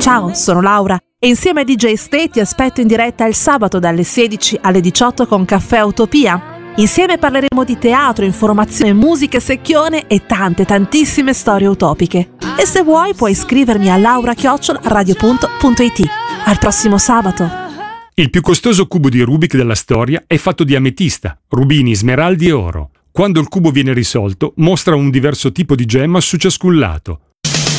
Ciao, sono Laura e insieme a DJ Ste ti aspetto in diretta il sabato dalle 16 alle 18 con Caffè Utopia. Insieme parleremo di teatro, informazione, musica, secchione e tantissime storie utopiche. E se vuoi puoi iscrivermi a laura@radio.it. Al prossimo sabato! Il più costoso cubo di Rubik della storia è fatto di ametista, rubini, smeraldi e oro. Quando il cubo viene risolto, mostra un diverso tipo di gemma su ciascun lato.